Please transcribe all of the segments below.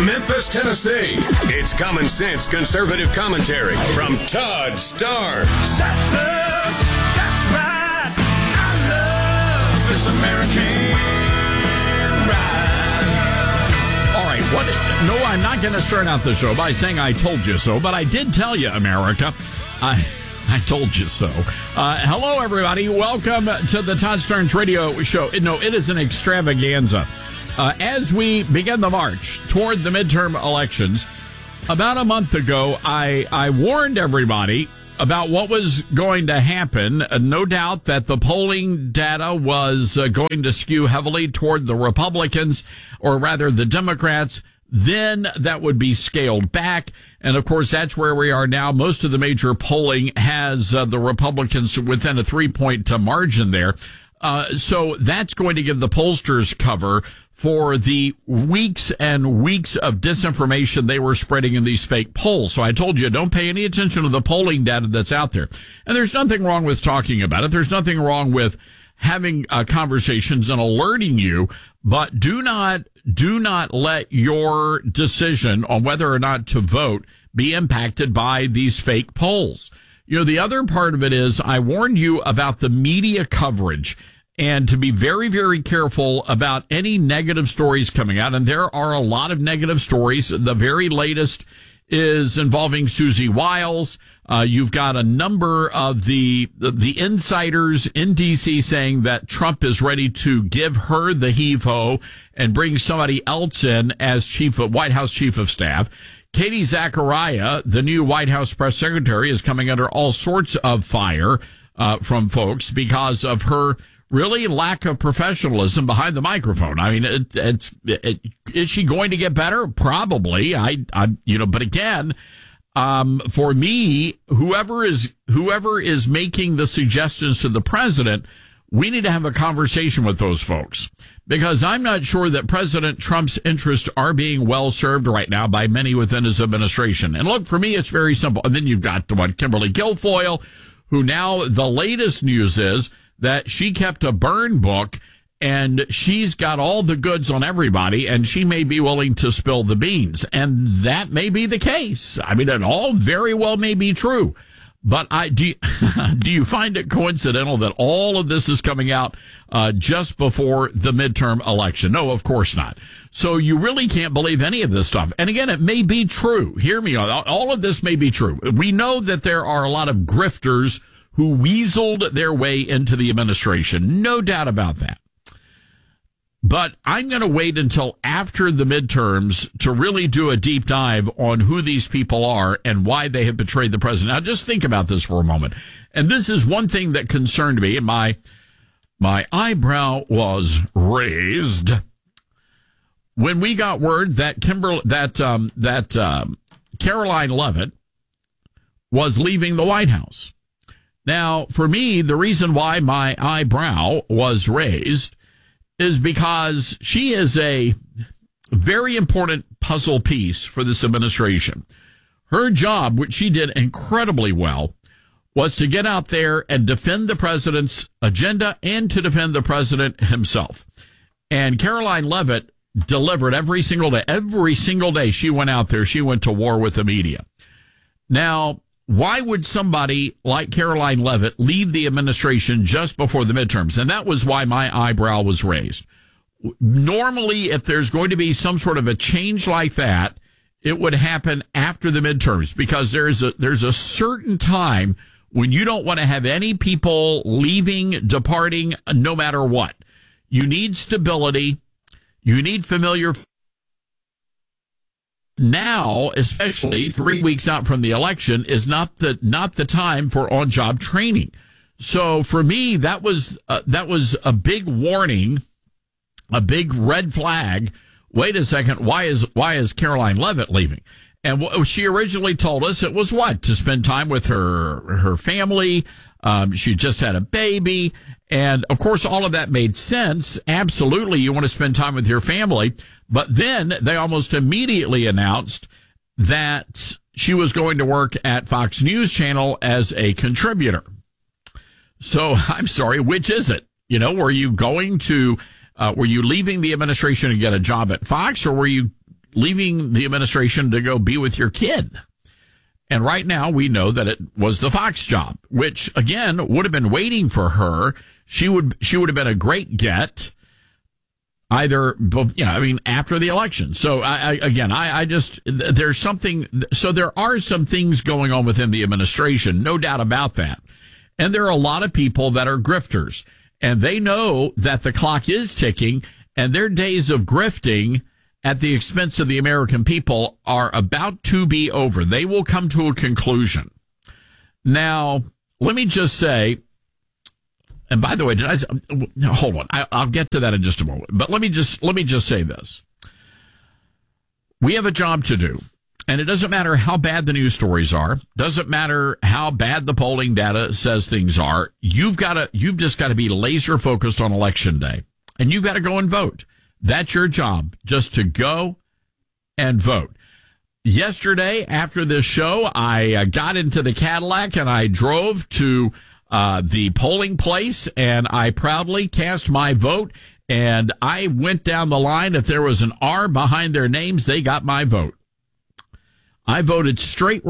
Memphis, Tennessee, it's common sense conservative commentary from Todd Starnes. That's right. I love this American ride. All right, no, I'm not going to start out the show by saying I told you so, but I did tell you, America. I told you so. Hello, everybody. Welcome to the Todd Starnes Radio Show. No, it is an extravaganza. As we begin the march toward the midterm elections, about a month ago, I warned everybody about what was going to happen. No doubt that the polling data was going to skew heavily toward the Republicans, or rather the Democrats. Then that would be scaled back. And of course, that's where we are now. Most of the major polling has the Republicans within a 3-point margin there. So that's going to give the pollsters cover for the weeks and weeks of disinformation they were spreading in these fake polls. So I told you, don't pay any attention to the polling data that's out there. And there's nothing wrong with talking about it. There's nothing wrong with having conversations and alerting you, but do not let your decision on whether or not to vote be impacted by these fake polls. You know, the other part of it is I warned you about the media coverage and to be very, very careful about any negative stories coming out. And there are a lot of negative stories. The very latest is involving Susie Wiles. You've got a number of the insiders in D.C. saying that Trump is ready to give her the heave-ho and bring somebody else in as White House Chief of Staff. Katie Zachariah, the new White House press secretary, is coming under all sorts of fire from folks because of her really lack of professionalism behind the microphone. I mean, is she going to get better? Probably. But again, for me, whoever is making the suggestions to the president, we need to have a conversation with those folks, because I'm not sure that President Trump's interests are being well served right now by many within his administration. And look, for me, it's very simple. And then you've got Kimberly Guilfoyle, who now the latest news is that she kept a burn book and she's got all the goods on everybody, and she may be willing to spill the beans. And that may be the case. I mean, it all very well may be true. But do you find it coincidental that all of this is coming out just before the midterm election? No, of course not. So you really can't believe any of this stuff. And again, it may be true. Hear me out. All of this may be true. We know that there are a lot of grifters who weaseled their way into the administration. No doubt about that. But I'm going to wait until after the midterms to really do a deep dive on who these people are and why they have betrayed the president. Now, just think about this for a moment. And this is one thing that concerned me. My eyebrow was raised when we got word that Caroline Leavitt was leaving the White House. Now, for me, the reason why my eyebrow was raised is because she is a very important puzzle piece for this administration. Her job, which she did incredibly well, was to get out there and defend the president's agenda and to defend the president himself. And Caroline Leavitt delivered every single day. Every single day she went out there, she went to war with the media. Now, why would somebody like Caroline Leavitt leave the administration just before the midterms? And that was why my eyebrow was raised. Normally, if there's going to be some sort of a change like that, it would happen after the midterms, because there's a certain time when you don't want to have any people leaving, departing, no matter what. You need stability. You need familiar. Now, especially 3 weeks out from the election, is not the time for on-job training. So for me, that was a big warning, a big red flag. Wait a second, why is Caroline Leavitt leaving? And what she originally told us, it was to spend time with her family. She just had a baby. And of course, all of that made sense. Absolutely. You want to spend time with your family. But then they almost immediately announced that she was going to work at Fox News Channel as a contributor. So I'm sorry, which is it? Were you leaving the administration to get a job at Fox, or were you leaving the administration to go be with your kid. And right now we know that it was the Fox job, which again would have been waiting for her. She would have been a great get either, after the election. So there's something, so there are some things going on within the administration, no doubt about that. And there are a lot of people that are grifters, and they know that the clock is ticking, and their days of grifting at the expense of the American people are about to be over. They will come to a conclusion. Now, let me just say, and by the way, hold on. I'll get to that in just a moment. But let me just say this. We have a job to do. And it doesn't matter how bad the news stories are. Doesn't matter how bad the polling data says things are. You've just got to be laser focused on election day. And you've got to go and vote. That's your job, just to go and vote. Yesterday, after this show, I got into the Cadillac and I drove to the polling place, and I proudly cast my vote, and I went down the line. If there was an R behind their names, they got my vote. I voted straight.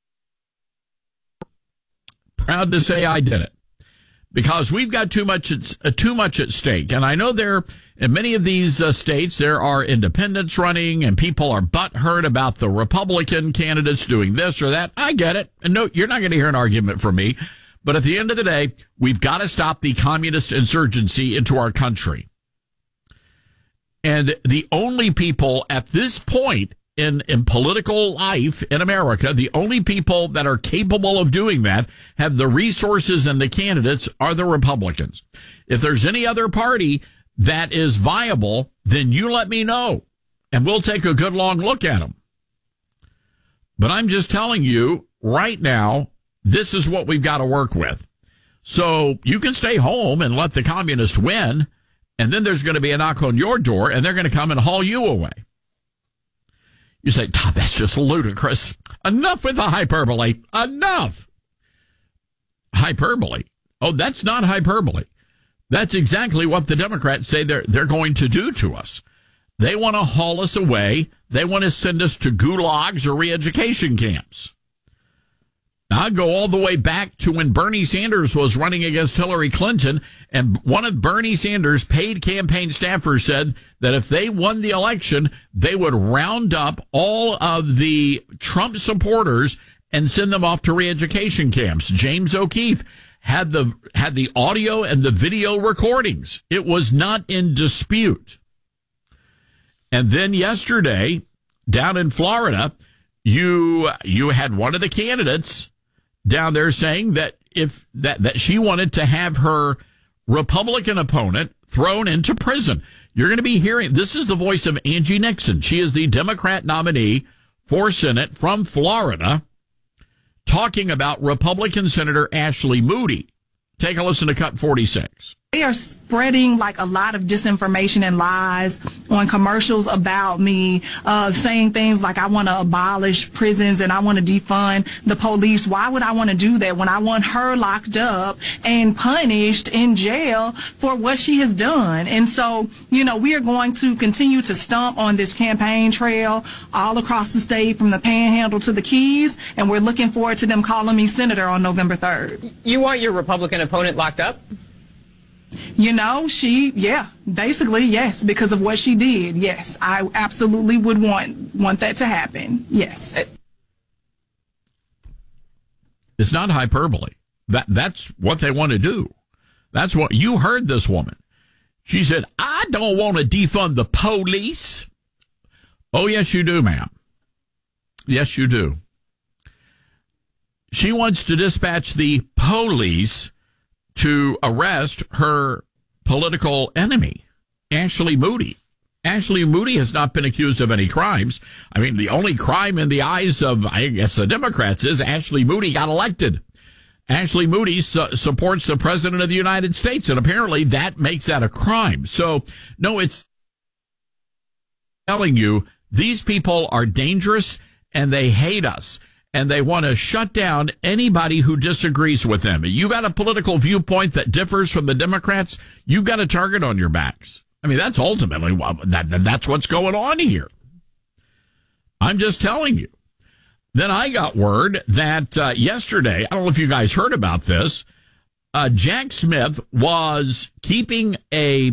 Proud to say I did it, because we've got too much at stake. And I know in many of these states, there are independents running, and people are butthurt about the Republican candidates doing this or that. I get it. And no, you're not going to hear an argument from me. But at the end of the day, we've got to stop the communist insurgency into our country. And the only people at this point in political life in America, the only people that are capable of doing that, have the resources and the candidates, are the Republicans. If there's any other party that is viable, then you let me know, and we'll take a good long look at them. But I'm just telling you right now, this is what we've got to work with. So you can stay home and let the communists win, and then there's going to be a knock on your door, and they're going to come and haul you away. You say, Todd, that's just ludicrous. Enough with the hyperbole. Enough. Hyperbole. Oh, that's not hyperbole. That's exactly what the Democrats say they're going to do to us. They want to haul us away. They want to send us to gulags or re-education camps. Now, I go all the way back to when Bernie Sanders was running against Hillary Clinton, and one of Bernie Sanders' paid campaign staffers said that if they won the election, they would round up all of the Trump supporters and send them off to re-education camps. James O'Keefe had the audio and the video recordings. It was not in dispute. And then yesterday, down in Florida, you had one of the candidates down there saying that that she wanted to have her Republican opponent thrown into prison. You're going to be hearing, this is the voice of Angie Nixon. She is the Democrat nominee for Senate from Florida, talking about Republican Senator Ashley Moody. Take a listen to Cut 46. They are spreading like a lot of disinformation and lies on commercials about me, saying things like I want to abolish prisons and I want to defund the police. Why would I want to do that when I want her locked up and punished in jail for what she has done? And so, we are going to continue to stomp on this campaign trail all across the state, from the Panhandle to the Keys, and we're looking forward to them calling me senator on November 3rd. You want your Republican opponent locked up? Basically, yes, because of what she did. Yes, I absolutely would want that to happen. Yes. It's not hyperbole. That's what they want to do. That's what you heard this woman. She said, I don't want to defund the police. Oh, yes, you do, ma'am. Yes, you do. She wants to dispatch the police to arrest her political enemy, Ashley Moody. Ashley Moody has not been accused of any crimes. I mean, the only crime in the eyes of, I guess, the Democrats is Ashley Moody got elected. Ashley Moody supports the President of the United States, and apparently that makes that a crime. So, no, it's telling you these people are dangerous and they hate us. And they want to shut down anybody who disagrees with them. You got a political viewpoint that differs from the Democrats, you've got a target on your backs. I mean, that's ultimately that's what's going on here. I'm just telling you. Then I got word that yesterday, I don't know if you guys heard about this, Jack Smith was keeping a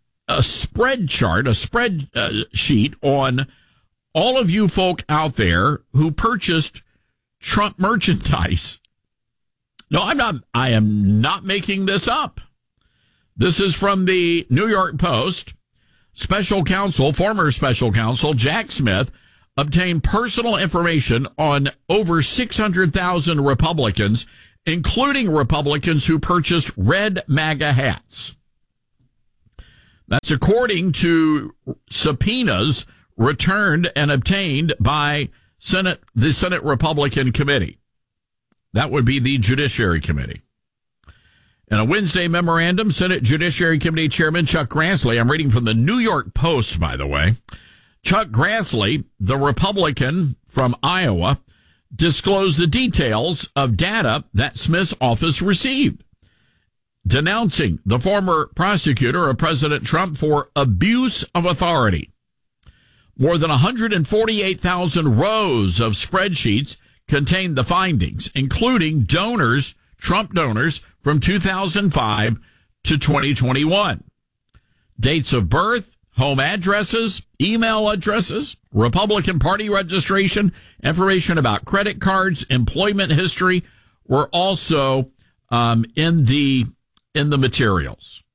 spreadsheet on all of you folk out there who purchased Trump merchandise. No, I am not making this up. This is from the New York Post. Former special counsel Jack Smith obtained personal information on over 600,000 Republicans, including Republicans who purchased red MAGA hats. That's according to subpoenas returned and obtained by the Senate Republican Committee. That would be the Judiciary Committee. In a Wednesday memorandum, Senate Judiciary Committee Chairman Chuck Grassley, I'm reading from the New York Post, by the way, Chuck Grassley, the Republican from Iowa, disclosed the details of data that Smith's office received, denouncing the former prosecutor of President Trump for abuse of authority. More than 148,000 rows of spreadsheets contained the findings, including Trump donors from 2005 to 2021. Dates of birth, home addresses, email addresses, Republican Party registration, information about credit cards, employment history were also in the materials.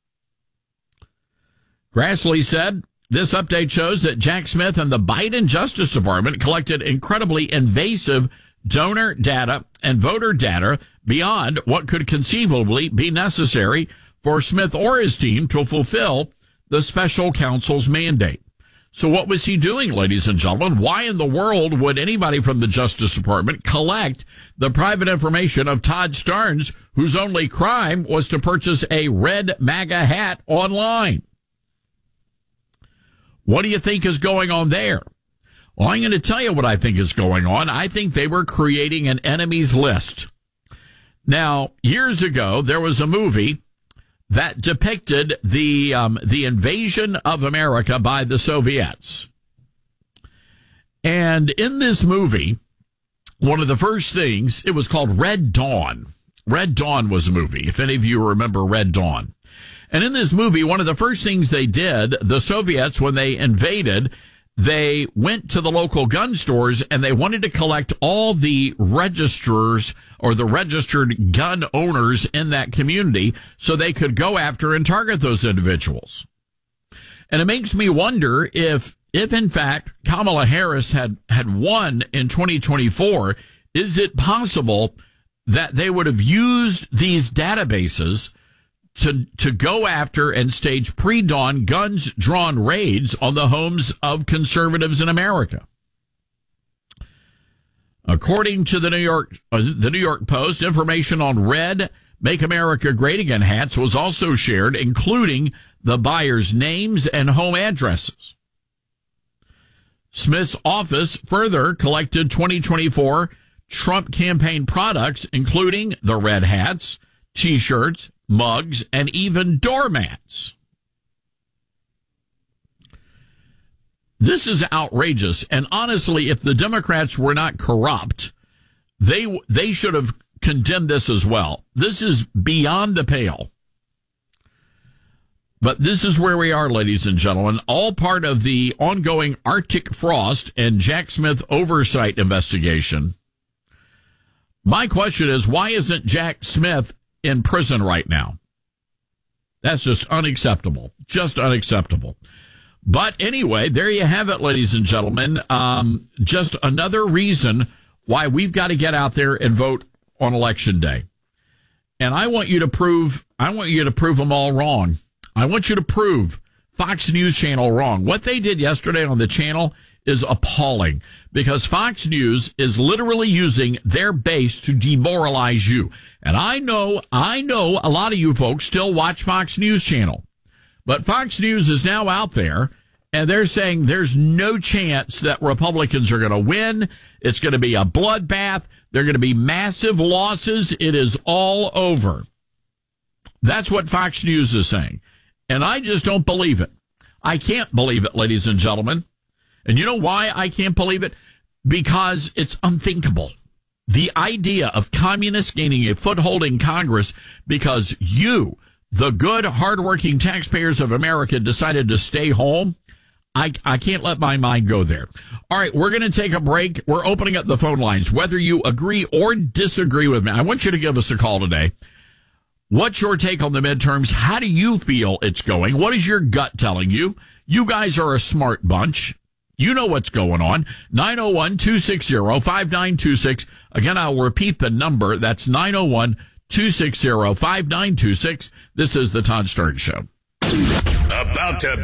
Grassley said, this update shows that Jack Smith and the Biden Justice Department collected incredibly invasive donor data and voter data beyond what could conceivably be necessary for Smith or his team to fulfill the special counsel's mandate. So what was he doing, ladies and gentlemen? Why in the world would anybody from the Justice Department collect the private information of Todd Starnes, whose only crime was to purchase a red MAGA hat online? What do you think is going on there? Well, I'm going to tell you what I think is going on. I think they were creating an enemies list. Now, years ago, there was a movie that depicted the invasion of America by the Soviets. And in this movie, one of the first things, it was called Red Dawn. Red Dawn was a movie, if any of you remember Red Dawn. And in this movie, one of the first things they did, the Soviets, when they invaded, they went to the local gun stores and they wanted to collect all the registrars or the registered gun owners in that community so they could go after and target those individuals. And it makes me wonder if in fact Kamala Harris had won in 2024, is it possible that they would have used these databases to go after and stage pre-dawn guns-drawn raids on the homes of conservatives in America? According to the New York Post, information on red Make America Great Again hats was also shared, including the buyers' names and home addresses. Smith's office further collected 2024 Trump campaign products, including the red hats, T-shirts, mugs, and even doormats. This is outrageous. And honestly, if the Democrats were not corrupt, they should have condemned this as well. This is beyond the pale. But this is where we are, ladies and gentlemen, all part of the ongoing Arctic Frost and Jack Smith oversight investigation. My question is, why isn't Jack Smith in prison right now? That's just unacceptable. Just unacceptable. But anyway, there you have it, ladies and gentlemen. Just another reason why we've got to get out there and vote on Election Day. And I want you to prove them all wrong. I want you to prove Fox News Channel wrong. What they did yesterday on the channel is appalling, because Fox News is literally using their base to demoralize you. And I know a lot of you folks still watch Fox News Channel, but Fox News is now out there and they're saying there's no chance that Republicans are going to win. It's going to be a bloodbath. There are going to be massive losses. It is all over. That's what Fox News is saying. And I just don't believe it. I can't believe it, ladies and gentlemen. And you know why I can't believe it? because it's unthinkable. The idea of communists gaining a foothold in Congress because you, the good, hardworking taxpayers of America, decided to stay home, I can't let my mind go there. All right, we're going to take a break. We're opening up the phone lines. Whether you agree or disagree with me, I want you to give us a call today. What's your take on the midterms? How do you feel it's going? What is your gut telling you? You guys are a smart bunch. You know what's going on. 901-260-5926. Again, I'll repeat the number. That's 901-260-5926. This is the Todd Stern Show. About to